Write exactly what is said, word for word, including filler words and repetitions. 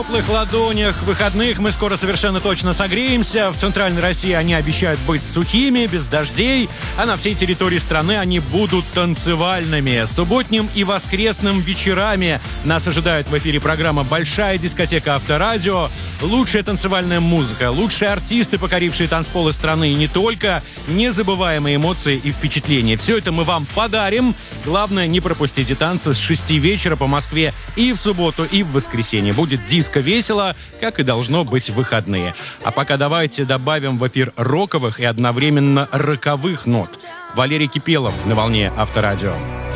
теплых ладонях выходных мы скоро совершенно точно согреемся. В центральной России они обещают быть сухими, без дождей, а на всей территории страны они будут танцевальными. Субботним и воскресным вечерами нас ожидает в эфире программа «Большая дискотека Авторадио». Лучшая танцевальная музыка, лучшие артисты, покорившие танцполы страны и не только, незабываемые эмоции и впечатления. Все это мы вам подарим. Главное, не пропустите танцы с шести вечера по Москве и в субботу, и в воскресенье. Будет диско весело, как и должно быть в выходные. А пока давайте добавим в эфир роковых и одновременно роковых нот. Валерий Кипелов на волне Авторадио.